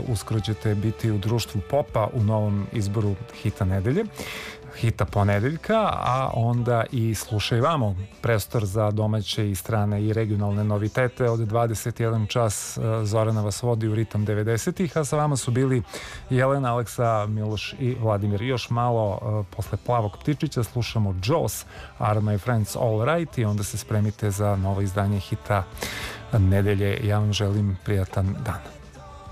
uskoro ćete biti u društvu Popa u novom izboru hita nedelje, hita ponedeljka, a onda i slušaj vamo, prostor za domaće i strane i regionalne novitete. Od 21 čas Zorana vas vodi u ritam 90-ih, a sa vama su bili Jelena, Aleksa, Miloš i Vladimir. Još malo posle Plavog ptičića slušamo Jaws, Are My Friends All Right, i onda se spremite za novo izdanje hita nedelje. Ja vam želim prijatan dan.